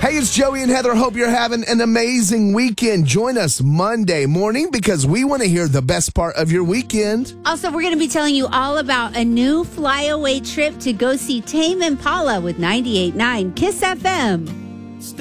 Hey, it's Joey and Heather. Hope you're having an amazing weekend. Join us Monday morning because we want to hear the best part of your weekend. Also, we're going to be telling you all about a new flyaway trip to go see Tame Impala with 98.9 Kiss FM.